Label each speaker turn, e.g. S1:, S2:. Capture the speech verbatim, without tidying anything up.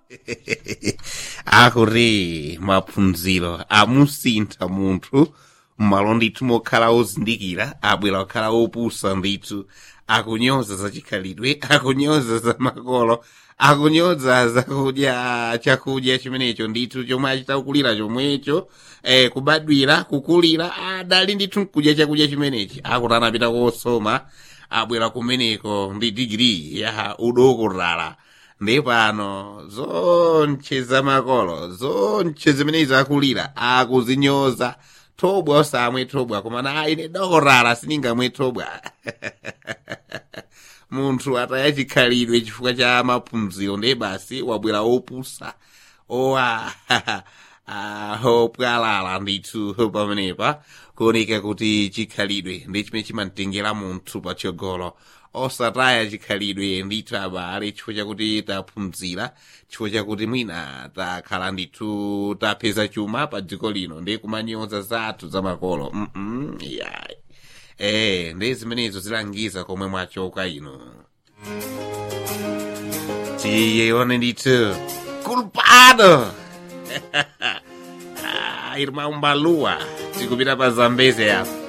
S1: Akuti maphunziro amusintha munthu mmalo ndithu mokhala ozindikira abwera kukhala opusa ndithu akunyoza za chikhalidwe akunyoza za makolo akunyoza zakudya chakudya chimenecho ndithu chomwe achita kukulira chomwecho eh, kubadwira kukulira adali ndithu nkudya chakudya chimenechi akuti anapita kosoma abwera kumeneko ndi digiri ya udokorala ndi pano zonche zamakolo zonche zimenezi akulira akuzinyoza thobwa osamwe thobwa komana aine dokorala siningamwe thobwa munthu ataya chikhalidwe chifukwa cha maphunziro ndi basi wabwera opusa owa opwalala ndithu pamenepa kuoneka kuti chikhalidwe ndi chimene chimamtengera munthu patsogolo osataya chikhalidwe ndithu abale chifukwa chakuti taphunzira chifukwa chakuti mwina takhala ndithu tapeza chuma pa dziko lino ndi kumanyoza zathu zamakolo mm -mm, yeah. Eh, ndi zimenezo zilangiza komwe mwachoka ino tiyone ndithu culpado ah, irmão Balua tikupita pa Zambeze yapo